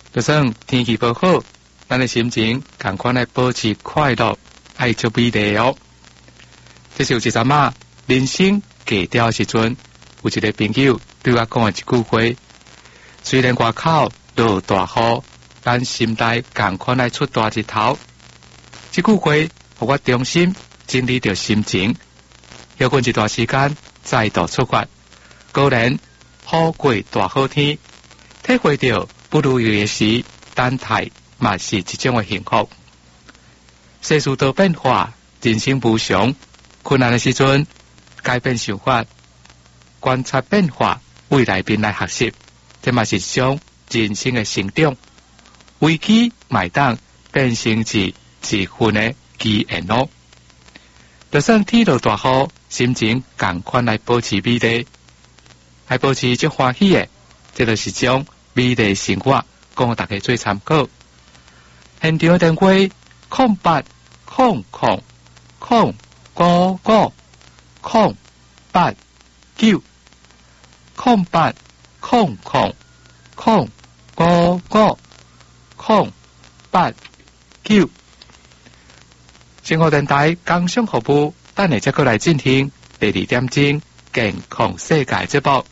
就算天气不好，咱的心情赶快来保持快乐，爱足美丽哦。这是有一阵仔人生低调时阵，有一个朋友对我讲的一句话：虽然外口落大雨，咱心内赶快来出大日头。这句话，互我重新整理着心情，休困一段时间，再度出发。果然，雨过大好天，体会到不如意的时，等待嘛是一种的幸福。世事多变化，人生无常，困难的时阵，改变想法，观察变化，为来宾来学习，这嘛是一种人生的成长。危机买当变成是一份的机缘咯。就算天落大雨，心情赶快来保持美丽，来保持这欢喜的，这就是种美丽生活，供大家做参考。现场电话0800990899。生活电台工商服务，等下再过来进行第2点钟健康世界节目。